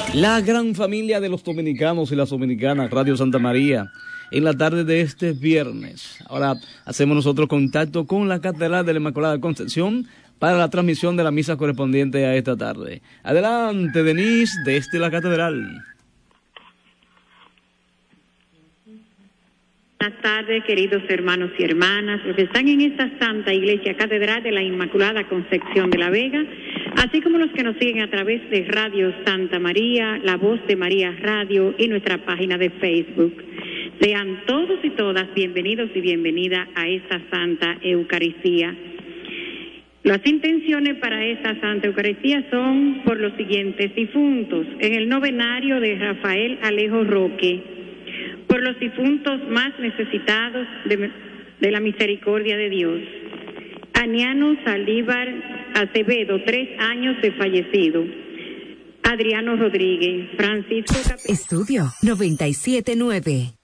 La gran familia de los dominicanos y las dominicanas, Radio Santa María, en la tarde de este viernes. Ahora hacemos nosotros contacto con la Catedral de la Inmaculada Concepción para la transmisión de la misa correspondiente a esta tarde. Adelante, Denise, desde la Catedral. Buenas tardes, queridos hermanos y hermanas, los que están en esta Santa Iglesia Catedral de la Inmaculada Concepción de la Vega, así como los que nos siguen a través de Radio Santa María, La Voz de María Radio y nuestra página de Facebook. Sean todos y todas bienvenidos y bienvenidas a esta Santa Eucaristía. Las intenciones para esta Santa Eucaristía son por los siguientes difuntos. En el novenario de Rafael Alejo Roque, por los difuntos más necesitados de la misericordia de Dios. Aniano Saldívar Acevedo, 3 años de fallecido. Adriano Rodríguez, Francisco Estudio 97.9.